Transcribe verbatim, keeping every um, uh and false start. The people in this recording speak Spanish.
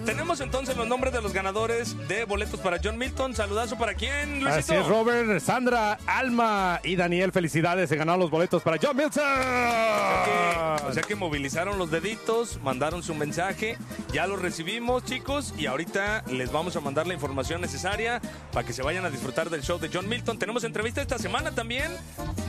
Tenemos entonces los nombres de los ganadores de boletos para John Milton. Saludazo para quién, Luisito. Así es, Robert, Sandra, Alma y Daniel. Felicidades, se ganaron los boletos para John Milton. O sea, que, o sea que movilizaron los deditos, mandaron su mensaje. Ya lo recibimos, chicos. Y ahorita les vamos a mandar la información necesaria para que se vayan a disfrutar del show de John Milton. Tenemos entrevista esta semana también.